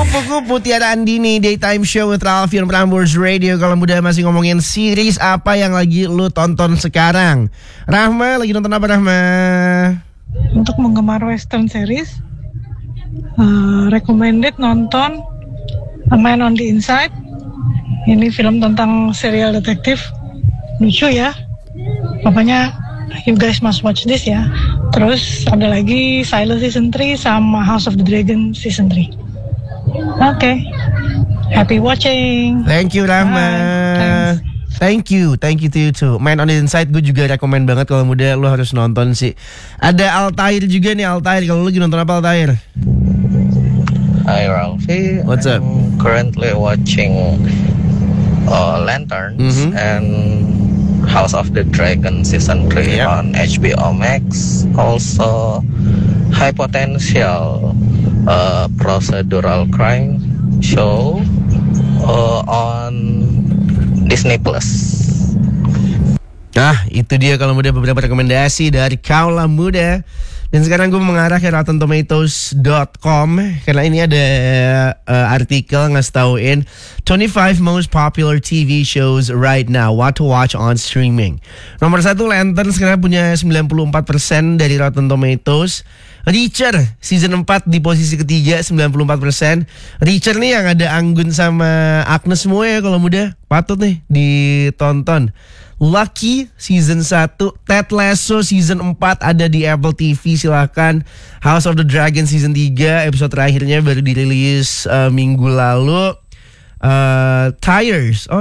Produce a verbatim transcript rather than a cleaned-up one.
Kupu-kupu Tiara Andini, Daytime Show with Ralfi on Prambors Radio. Kalau muda masih ngomongin series apa yang lagi lu tonton sekarang. Rahma lagi nonton apa, Rahma? Untuk penggemar western series, uh, recommended nonton A Man on the Inside. Ini film tentang serial detektif, lucu ya. Pokoknya you guys must watch this ya. Terus ada lagi Silo Season three sama House of the Dragon Season three. Oke, okay. Happy watching. Thank you, Rahma. Thank you, thank you to you too. Man on the Inside gue juga rekomen banget kalau muda lo harus nonton sih. Ada Altair juga nih, Altair. Kalau lo lagi nonton apa, Altair? Hi Ralphie. What's up? I'm currently watching uh, Lanterns mm-hmm. and House of the Dragon Season three yep. on H B O Max. Also High Potential uh, procedural crime show uh, on Disney Plus. Nah, itu dia kalau muda beberapa rekomendasi dari Kaula Muda. Dan sekarang gue mengarah ke rotten tomatoes dot com karena ini ada uh, artikel ngasih tauin twenty-five most popular T V shows right now, what to watch on streaming. Nomor satu Lantern sekarang punya sembilan puluh empat persen dari Rotten Tomatoes. Reacher season empat di posisi ketiga sembilan puluh empat persen. Reacher nih yang ada Anggun sama Agnes semua ya kalau muda, patut nih ditonton. Lucky season satu, Ted Lasso season empat ada di Apple T V, silakan. House of the Dragon season tiga episode terakhirnya baru dirilis uh, minggu lalu. uh, Tires, oh